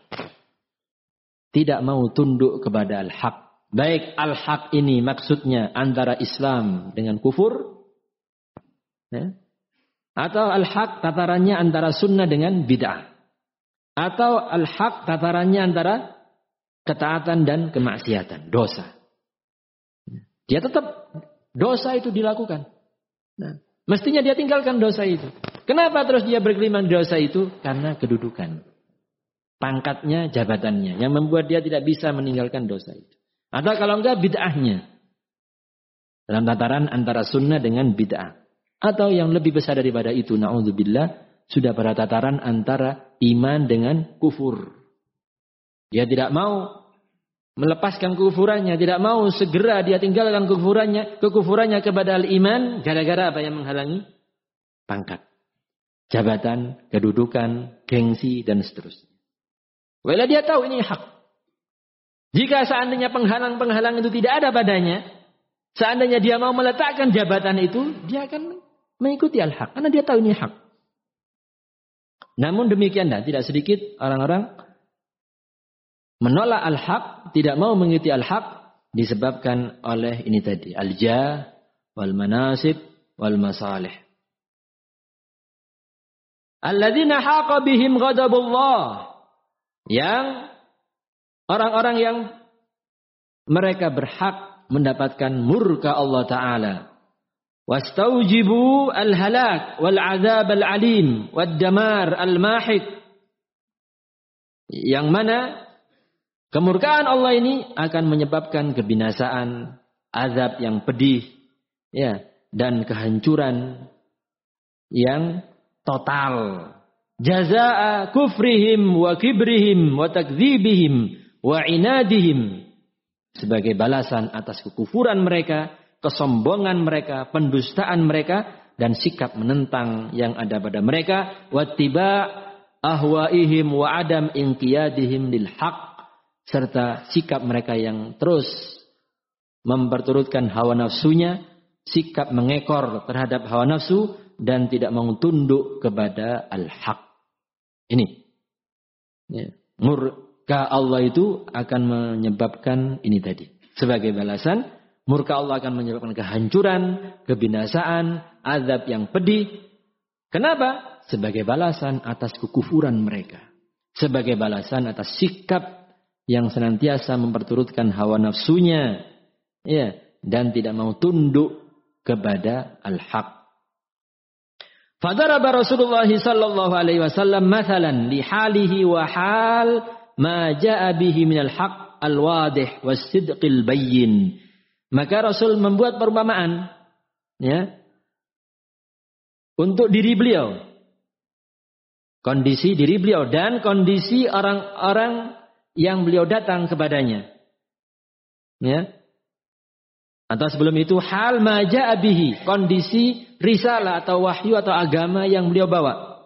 Tidak mau tunduk kepada al-haq. Baik al-haq ini maksudnya antara Islam dengan kufur, ya, atau al-haq tatarannya antara sunnah dengan bid'ah, atau al-haq tatarannya antara ketaatan dan kemaksiatan, dosa. Dia tetap dosa itu dilakukan. Nah, mestinya dia tinggalkan dosa itu. Kenapa terus dia bergelimang di dosa itu? Karena kedudukan, pangkatnya, jabatannya, yang membuat dia tidak bisa meninggalkan dosa itu. Atau kalau enggak bid'ahnya, dalam tataran antara sunnah dengan bid'ah. Atau yang lebih besar daripada itu, na'udzubillah, sudah pada tataran antara iman dengan kufur. Dia tidak mau melepaskan kekufurannya, tidak mau segera dia tinggalkan kekufurannya, kekufurannya kepada al-iman, gara-gara apa yang menghalangi? Pangkat, jabatan, kedudukan, gengsi, dan seterusnya. Walau dia tahu ini hak. Jika seandainya penghalang-penghalang itu tidak ada padanya, seandainya dia mau meletakkan jabatan itu, dia akan mengikuti al-haq, karena dia tahu ini hak. Namun demikian, dan tidak sedikit orang-orang menolak al-haq, tidak mau mengikuti al-haq, disebabkan oleh ini tadi, al-jah, wal manasib, wal masalih. Alladzina haqa bihim ghadabullah, yang orang-orang yang mereka berhak mendapatkan murka Allah Ta'ala. Wastaujibu al-halak wal-azab al-alim wad-damar al-mahik. Yang mana kemurkaan Allah ini akan menyebabkan kebinasaan, azab yang pedih, ya, dan kehancuran yang total. Jazaa kufrihim wa kibrihim wa takdzibihim wa inadihim, sebagai balasan atas kekufuran mereka, kesombongan mereka, pendustaan mereka, dan sikap menentang yang ada pada mereka, wattiba ahwaihim wa adam inqiyadihim lil haq, serta sikap mereka yang terus memperturutkan hawa nafsunya, sikap mengekor terhadap hawa nafsu, dan tidak mau tunduk kepada al-haq. Ini, ya, murka Allah itu akan menyebabkan ini tadi. Sebagai balasan, murka Allah akan menyebabkan kehancuran, kebinasaan, azab yang pedih. Kenapa? Sebagai balasan atas kekufuran mereka. Sebagai balasan atas sikap yang senantiasa memperturutkan hawa nafsunya, ya, dan tidak mau tunduk kepada al-haq. Fadaraba Rasulullah sallallahu alaihi wasallam mathalan li halihi wa hal ma jaa bihi minal haq al-wadih was-sidqil bayyin. Maka Rasul membuat perumpamaan, ya, untuk diri beliau, kondisi diri beliau dan kondisi orang-orang yang beliau datang kepadanya, ya. Atau sebelum itu hal ma jaa bihi, kondisi risalah atau wahyu atau agama yang beliau bawa,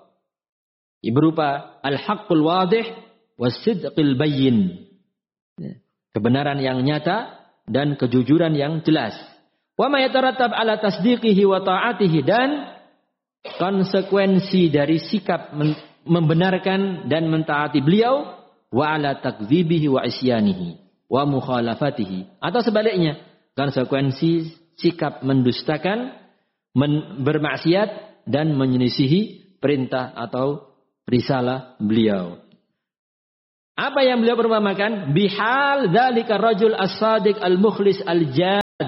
berupa al-haqqul wadih was-sidqil bayyin, kebenaran yang nyata dan kejujuran yang jelas. Wa ma yatarattab ala tasdiqihi wa ta'atihi, dan konsekuensi dari sikap membenarkan dan mentaati beliau, wa ala takdzibihi wa isyanihi wa mukhalafatihi, atau sebaliknya, konsekuensi sikap mendustakan, men, bermaksiat, dan menyelisihi perintah atau risalah beliau. Apa yang beliau perumpamakan? Bihal dzalika rajul as-sadiq al-mukhlis al-jah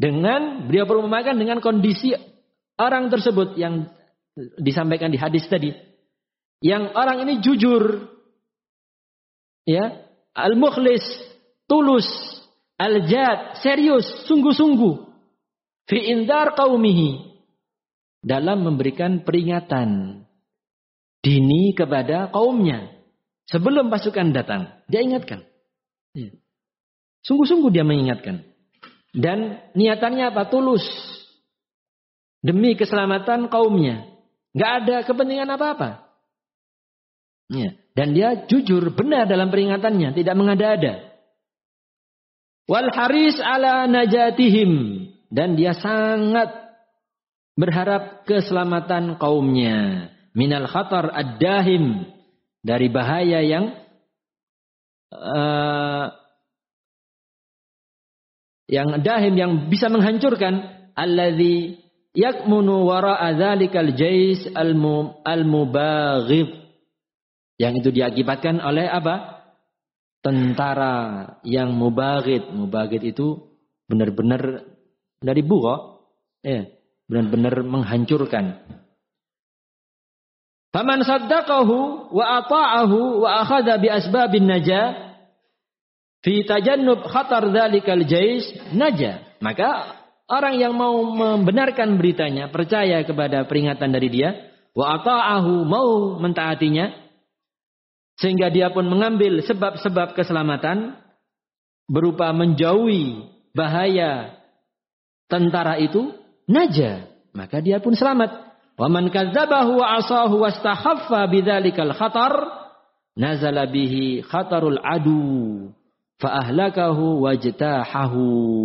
Dengan beliau perumpamakan dengan kondisi orang tersebut yang disampaikan di hadis tadi. Yang orang ini jujur, ya, al-mukhlis, tulus, al-jad, serius, sungguh-sungguh, fi indar qaumihi, dalam memberikan peringatan dini kepada kaumnya sebelum pasukan datang. Dia ingatkan, ya. Sungguh-sungguh dia mengingatkan, dan niatannya apa? Tulus, demi keselamatan kaumnya, nggak ada kepentingan apa-apa. Ya. Dan dia jujur, benar dalam peringatannya, tidak mengada-ada. Wal haris ala najatihim, dan dia sangat berharap keselamatan kaumnya. Minal khatar ad-dahim, dari bahaya yang uh, yang dahim, yang bisa menghancurkan. Alladzi yakmunu wara'a dzalikal jais al-mubaghid, yang itu diakibatkan oleh apa? Tentara yang mubaghid. Mubaghid itu benar-benar dari bugha, ya, benar-benar menghancurkan. Faman saddaqahu wa ata'ahu wa akhadha bi asbabin najah fi tajannub khatar dzalikal jais najah. Maka orang yang mau membenarkan beritanya, percaya kepada peringatan dari dia, wa ata'ahu, mau mentaatinya, sehingga dia pun mengambil sebab-sebab keselamatan berupa menjauhi bahaya tentara itu, naja, maka dia pun selamat. Wa man kadzabahu wa asahu wastakhaffa bidzalikal khatar nazala bihi khatarul adu fa ahlakahu wajtahahu.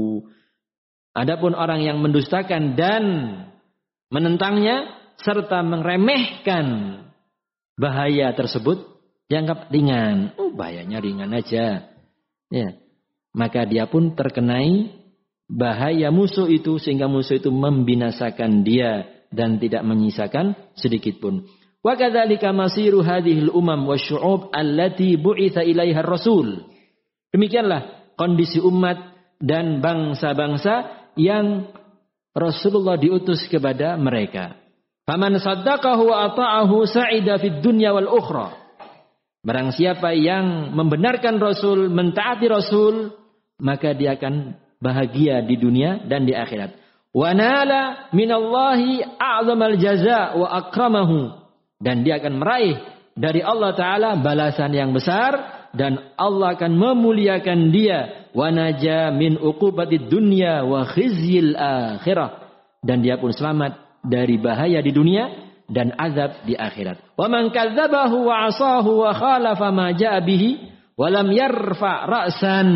Adapun orang yang mendustakan dan menentangnya serta meremehkan bahaya tersebut, dianggap ringan. Oh, bahayanya ringan aja. Ya. Maka dia pun terkenai bahaya musuh itu, sehingga musuh itu membinasakan dia dan tidak menyisakan sedikit pun. Wa kadzalika masiru hadhil umam wasyu'ub allati bu'itsa ilaiha rasul. Demikianlah kondisi umat dan bangsa-bangsa yang Rasulullah diutus kepada mereka. Faman saddaqahu wa ata'ahu sa'ida fid dunya wal ukhra. Barang siapa yang membenarkan Rasul, mentaati Rasul, maka dia akan bahagia di dunia dan di akhirat. Wa nala minallahi a'zamal jaza wa akramahu. Dan dia akan meraih dari Allah Ta'ala balasan yang besar, dan Allah akan memuliakan dia. Wa naja min uqubatid dunya wa khizyil akhirah. Dan dia pun selamat dari bahaya di dunia dan azab di akhirat. Wa man kadzabahu wa asahu wa khalafa ma jaa bihi wa lam yarfa ra'san.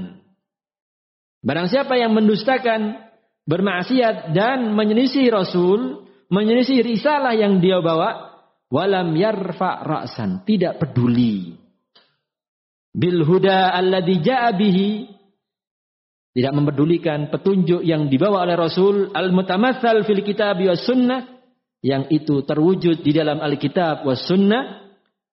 Barang siapa yang mendustakan, bermaksiat dan menyelisih Rasul, menyelisih risalah yang dia bawa, wa lam yarfa ra'san, tidak peduli bil huda alladzi jaa bihi, tidak mempedulikan petunjuk yang dibawa oleh Rasul, al mutamatsal fil kitab was sunnah, yang itu terwujud di dalam Alkitab was sunnah,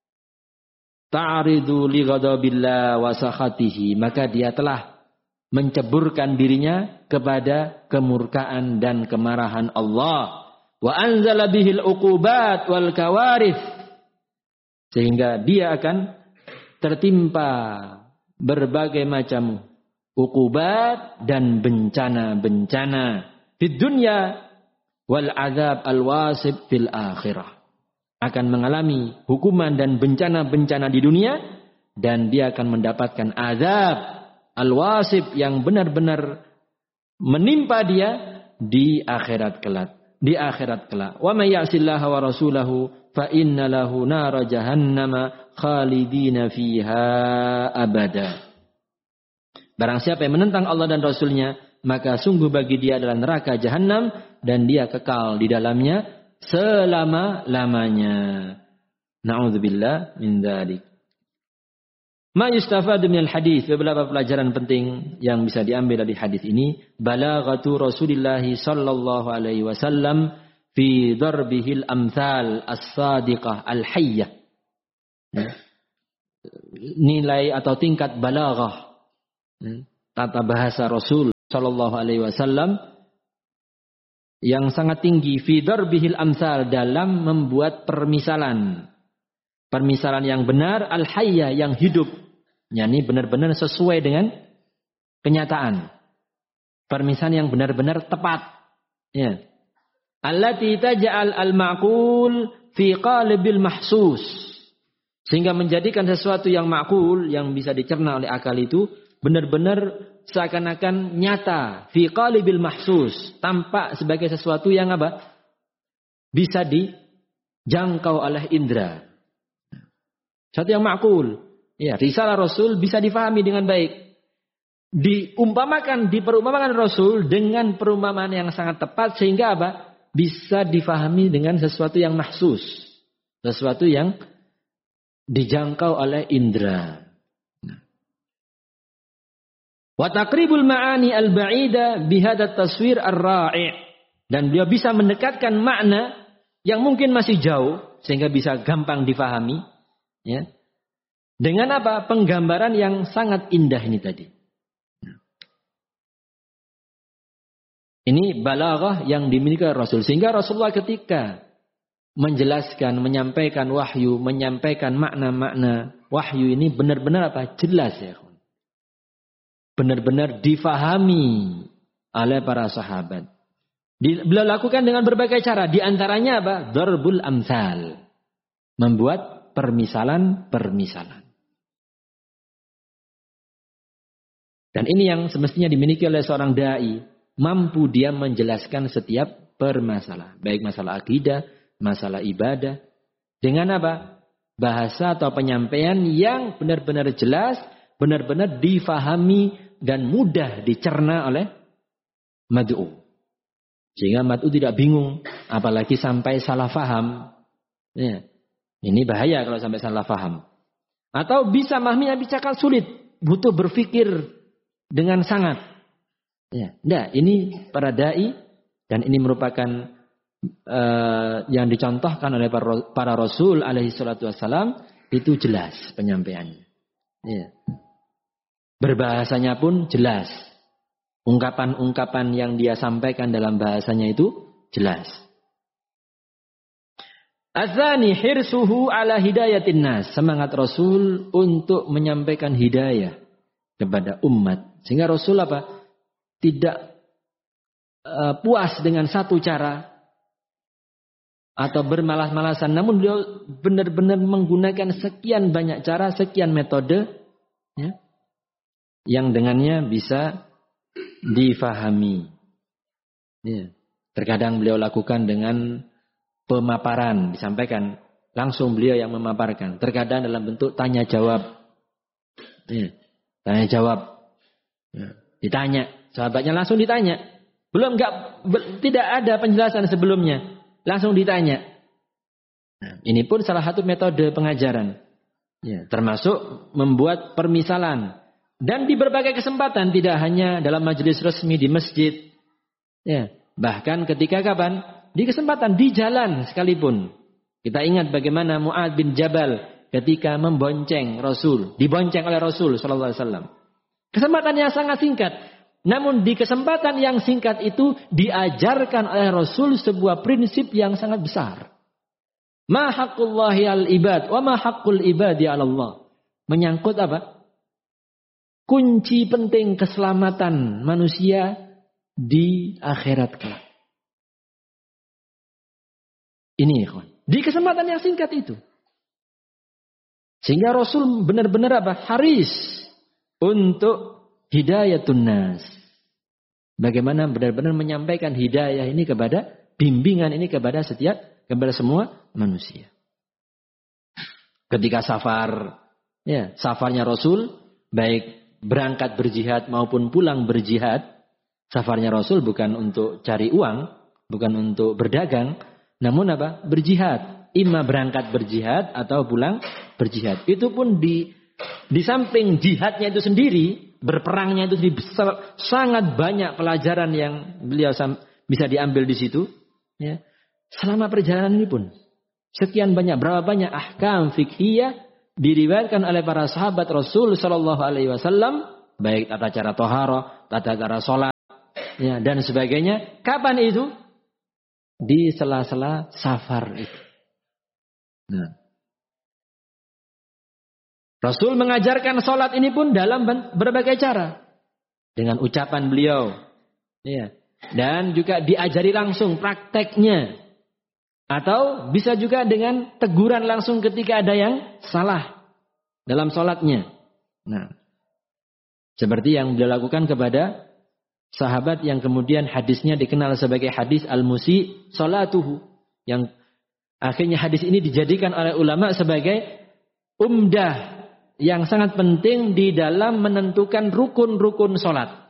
ta'ridu li ghadabillah wa sakhatihi, maka dia telah menceburkan dirinya kepada kemurkaan dan kemarahan Allah. Wa anzala bihil uqubat wal kawarith, sehingga dia akan tertimpa berbagai macam uqubat dan bencana-bencana di dunia, wal azab al wasib fil akhirah, akan mengalami hukuman dan bencana-bencana di dunia, dan dia akan mendapatkan azab al wasib yang benar-benar menimpa dia di akhirat kelak. Di akhirat kelak. Wa may ya'sillaha wa rasulahu fa inna lahu nar jahannama khalidina fiha abada. Barang siapa yang menentang Allah dan Rasulnya, maka sungguh bagi dia adalah neraka jahanam, dan dia kekal di dalamnya selama-lamanya. Na'udzubillah min dzalik. Ma yustafadu minal hadis, beberapa pelajaran penting yang bisa diambil dari hadis ini. Balaghatu Rasulillah sallallahu alaihi wasallam fi darbihil amthal as-sadiqah al-hayyah. Nilai atau tingkat balaghah, tata bahasa Rasul sallallahu alaihi wasallam yang sangat tinggi fi darbihil amsal, dalam membuat permisalan. Permisalan yang benar, al-hayya, yang hidup. Yani benar-benar sesuai dengan kenyataan. Permisalan yang benar-benar tepat. Ya. Allati taj'al al-ma'qul fi qalibil mahsus. Sehingga menjadikan sesuatu yang ma'qul, yang bisa dicerna oleh akal itu, benar-benar seakan-akan nyata. Fi qalibil mahsus. Tampak sebagai sesuatu yang apa? Bisa dijangkau oleh indera. Sesuatu yang ma'qul. Ya, risalah Rasul bisa difahami dengan baik. Diumpamakan, diperumpamakan Rasul dengan perumpamaan yang sangat tepat, sehingga apa? Bisa difahami dengan sesuatu yang mahsus. Sesuatu yang dijangkau oleh indera. Wa taqribul ma'ani al-ba'ida bihadza taswir ar-ra'i'. Dan dia bisa mendekatkan makna yang mungkin masih jauh sehingga bisa gampang difahami, ya. Dengan apa? Penggambaran yang sangat indah ini tadi. Ini balaghah yang dimiliki Rasul, sehingga Rasulullah ketika menjelaskan, menyampaikan wahyu, menyampaikan makna-makna wahyu ini benar-benar apa? Jelas ya. Benar-benar difahami oleh para sahabat. Beliau lakukan dengan berbagai cara. Di antaranya apa? Darbul amsal. Membuat permisalan-permisalan. Dan ini yang semestinya dimiliki oleh seorang da'i. Mampu dia menjelaskan setiap permasalahan. Baik masalah akidah, masalah ibadah. Dengan apa? Bahasa atau penyampaian yang benar-benar jelas, benar-benar difahami dan mudah dicerna oleh mad'u. Sehingga mad'u tidak bingung, apalagi sampai salah faham. Ya. Ini bahaya kalau sampai salah faham. Atau bisa memahaminya bicara sulit, butuh berpikir dengan sangat. Ya, nah, ini para dai, dan ini merupakan uh, yang dicontohkan oleh para, para Rasul alaihi salatu wassalam, itu jelas penyampaiannya. Ya. Berbahasanya pun jelas. Ungkapan-ungkapan yang dia sampaikan dalam bahasanya itu jelas. Azani hirsuhu ala hidayatin nas. Semangat Rasul untuk menyampaikan hidayah kepada umat. Sehingga Rasul apa? Tidak uh, puas dengan satu cara atau bermalas-malasan. Namun beliau benar-benar menggunakan sekian banyak cara, sekian metode, ya, yang dengannya bisa difahami. Ya. Terkadang beliau lakukan dengan pemaparan, disampaikan langsung beliau yang memaparkan. Terkadang dalam bentuk tanya jawab, ya. Tanya jawab, ya. Ditanya, sahabatnya langsung ditanya. Belum enggak, tidak ada penjelasan sebelumnya, langsung ditanya. Nah, ini pun salah satu metode pengajaran, ya, termasuk membuat permisalan. Dan di berbagai kesempatan, tidak hanya dalam majelis resmi di masjid, ya, bahkan ketika kapan? Di kesempatan di jalan sekalipun. Kita ingat bagaimana Mu'adz bin Jabal ketika membonceng Rasul, dibonceng oleh Rasul sallallahu alaihi wasallam. Kesempatan yang sangat singkat. Namun di kesempatan yang singkat itu diajarkan oleh Rasul sebuah prinsip yang sangat besar. Ma haqqullahi al ibad wa ma haqqul ibadi 'ala Allah. Menyangkut apa? Kunci penting keselamatan manusia di akhirat kelak. Ini ikhwan. Di kesempatan yang singkat itu. Sehingga Rasul benar-benar apa? Haris untuk hidayatun nas. Bagaimana benar-benar menyampaikan hidayah ini kepada, bimbingan ini kepada setiap, kepada semua manusia. Ketika safar, ya, safarnya Rasul, baik berangkat berjihad maupun pulang berjihad, safarnya Rasul bukan untuk cari uang, bukan untuk berdagang, namun apa? Berjihad. Ima berangkat berjihad atau pulang berjihad. Itu pun di di samping jihadnya itu sendiri, berperangnya itu sendiri, sangat banyak pelajaran yang beliau bisa diambil di situ. Ya. Selama perjalanan ini pun sekian banyak, berapa banyak ahkam fikhiyah diriwayatkan oleh para sahabat Rasul Sallallahu Alaihi Wasallam, baik tata cara tohara, tata cara sholat, ya, dan sebagainya. Kapan itu? Di sela-sela safar itu. Nah. Rasul mengajarkan sholat ini pun dalam berbagai cara. Dengan ucapan beliau. Ya. Dan juga diajari langsung prakteknya. Atau bisa juga dengan teguran langsung ketika ada yang salah dalam sholatnya. Nah, seperti yang beliau lakukan kepada sahabat yang kemudian hadisnya dikenal sebagai hadis al-musi sholatuhu. Yang akhirnya hadis ini dijadikan oleh ulama sebagai umdah yang sangat penting di dalam menentukan rukun-rukun sholat.